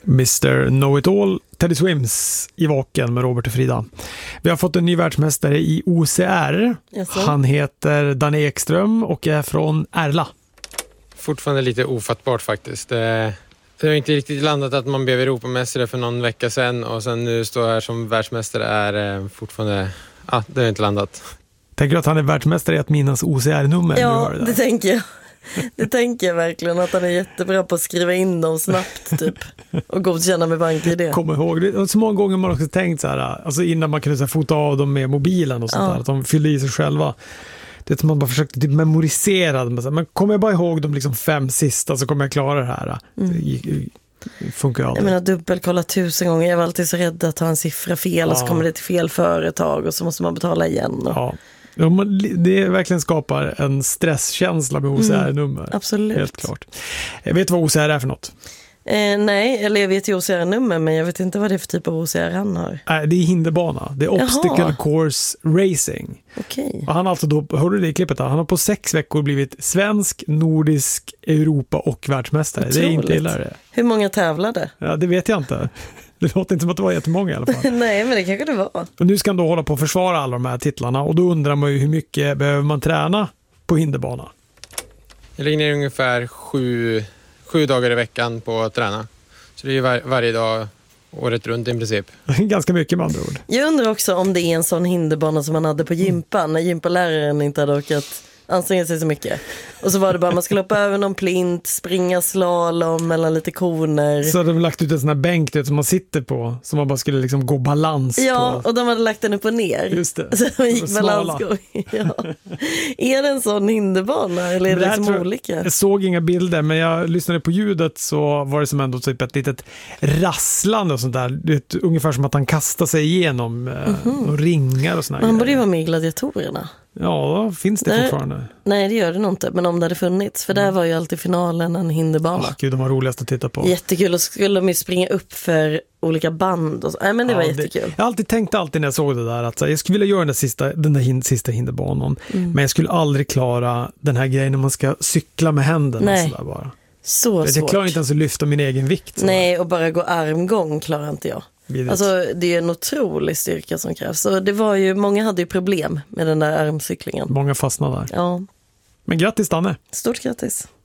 Mr. Know-It-All, Teddy Swims i Vaken med Robert och Frida. Vi har fått en ny världsmästare i OCR. Han heter Danne Ekström och är från Ärla. Fortfarande lite ofattbart faktiskt. Det har inte riktigt landat att man blev Europamästare för någon vecka sedan och sen nu står här som världsmästare är fortfarande... Ja, det har inte landat. Tänker du att han är världsmästare i att minnas OCR-nummer? Ja, det tänker jag. Det tänker jag verkligen, att han är jättebra på att skriva in dem snabbt typ och godkänna med BankID. Kom ihåg, det är så många gånger man också tänkt så här, alltså innan man kunde så här, fota av dem med mobilen och sånt där, att de fyllde i sig själva. Det är som man bara försökte typ memorisera dem. Men kommer jag bara ihåg de liksom 5 sista så kommer jag klara det här. Det funkar ju aldrig. Jag menar dubbelkolla 1000 gånger. Jag var alltid så rädd att ta en siffra fel och så kommer det till fel företag och så måste man betala igen. Ja. Det verkligen skapar en stresskänsla med OCR-nummer. Absolut. Helt klart. Jag vet vad OCR är för något? Nej, eller jag vet ju OCR-nummer men jag vet inte vad det är för typ av OCR han har. Det är hinderbana. Det är Obstacle Course Racing. Okej. Och han har alltså då, hörde du det i klippet? Han har på 6 veckor blivit svensk, nordisk, Europa och världsmästare. Otroligt. Det är inte illa det. Hur många tävlade? Ja, det vet jag inte. Det låter inte som att det var jättemånga i alla fall. Nej, men det kanske det var. Och nu ska han då hålla på att försvara alla de här titlarna. Och då undrar man ju hur mycket behöver man träna på hinderbana? Jag lägger ner ungefär 7 dagar i veckan på att träna. Så det är varje dag året runt i princip. Ganska mycket med andra ord. Jag undrar också om det är en sån hinderbana som man hade på gympan när gympaläraren inte hade orkat anstränga sig så mycket. Och så var det bara man skulle hoppa över någon plint, springa slalom mellan lite koner. Så hade de lagt ut en sån här bänk som man sitter på, som man bara skulle liksom gå balans på. Ja, och de hade lagt den upp och ner. Just det. Så de gick balansgång. Ja. Är det en sån hinderbana eller är det liksom olika? Jag såg inga bilder, men jag lyssnade på ljudet så var det som ändå typ ett litet rasslande och sånt där. Det är ungefär som att han kastar sig igenom och ringar och såna Han borde ju vara med i Gladiatorerna. Ja, finns det fortfarande? Nej, det gör det nog inte. Men om det hade funnits. För där var ju alltid finalen en hinderbana. Gud, de var roligast att titta på. Jättekul. Och så skulle de ju springa upp för olika band. Och så. Nej, men det var jättekul. Jag har alltid tänkt när jag såg det där att jag skulle vilja göra den där sista hinderbanan. Men jag skulle aldrig klara den här grejen när man ska cykla med händerna. Nej. Så där bara. Så svårt. Jag klarar inte ens att lyfta min egen vikt. Nej, och bara gå armgång klarar inte jag. Alltså det är en otrolig styrka som krävs. Så det var ju, många hade ju problem med den där armcyklingen. Många fastnade där. Ja. Men grattis Danne. Stort grattis.